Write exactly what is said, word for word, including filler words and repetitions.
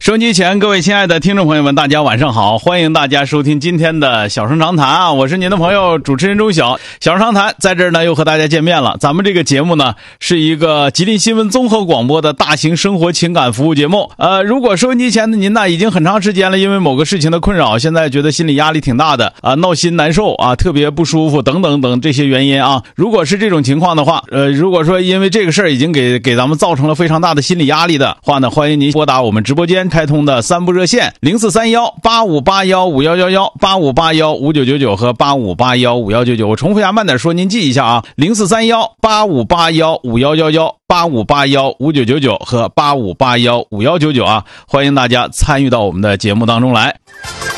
收音机前各位亲爱的听众朋友们，大家晚上好，欢迎大家收听今天的小声长谈啊，我是您的朋友主持人钟晓。小声长谈在这儿呢又和大家见面了。咱们这个节目呢是一个吉林新闻综合广播的大型生活情感服务节目。呃，如果收音机前的您呢已经很长时间了，因为某个事情的困扰，现在觉得心理压力挺大的啊，闹心难受啊，特别不舒服等等等这些原因啊，如果是这种情况的话，呃，如果说因为这个事儿已经给给咱们造成了非常大的心理压力的话呢，欢迎您拨打我们直播间开通的三部热线零四三幺八五八幺五幺幺幺、八五八幺五九九九和八五八幺五幺九九。我重复一下，慢点说，您记一下啊，零四三幺八五八幺五幺幺幺、八五八幺五九九九和八五八幺五幺九九啊，欢迎大家参与到我们的节目当中来。